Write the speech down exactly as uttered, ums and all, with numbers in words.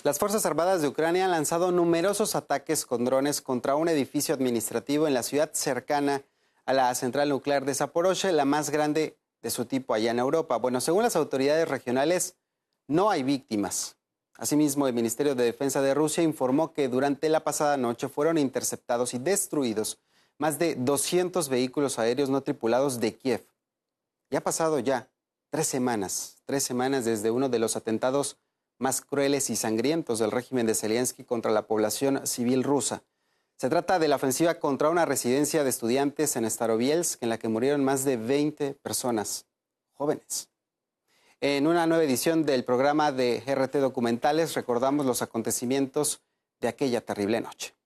Las Fuerzas Armadas de Ucrania han lanzado numerosos ataques con drones contra un edificio administrativo en la ciudad cercana a la central nuclear de Zaporozhye, la más grande de su tipo allá en Europa. Bueno, según las autoridades regionales, no hay víctimas. Asimismo, el Ministerio de Defensa de Rusia informó que durante la pasada noche fueron interceptados y destruidos más de doscientos vehículos aéreos no tripulados de Kiev. Y ha pasado ya tres semanas, tres semanas desde uno de los atentados más crueles y sangrientos del régimen de Zelensky contra la población civil rusa. Se trata de la ofensiva contra una residencia de estudiantes en Starobielsk, en la que murieron más de veinte personas jóvenes. En una nueva edición del programa de G R T Documentales recordamos los acontecimientos de aquella terrible noche.